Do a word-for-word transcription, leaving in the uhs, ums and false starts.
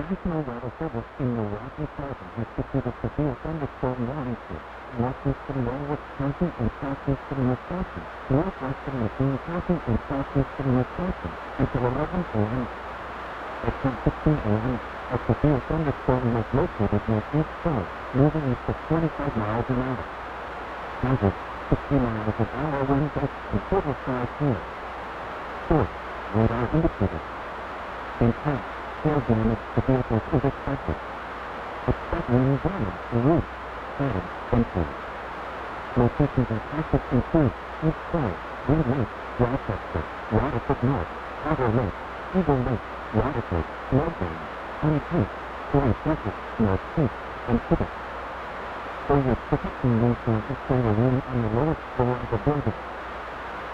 Additional weather service in the Rocky Mountains has preceded severe thunderstorm warnings for northeastern Norwood County and southeastern Wisconsin, northwestern McLean County and southeastern Wisconsin, until eleven a.m. At ten sixteen a.m., a severe thunderstorm was located near East Shore, moving east at twenty-five miles an hour. Hazard, sixty miles an hour wind gusts and quarter-size hail. Source, radar indicated. Intent, hail damage to vehicles is expected. Expect rain damage to roofs, cabins, and trees. Locations and tactics include East Shore, Wind Lake, Rochester, Waterford North, Harbor Lake, Eagle Lake, Waterford, Millbank, Honey Creek, Torrey Circuit, North Creek, and Quebec. For your protection, make sure to stay away on the lowest floor of the building.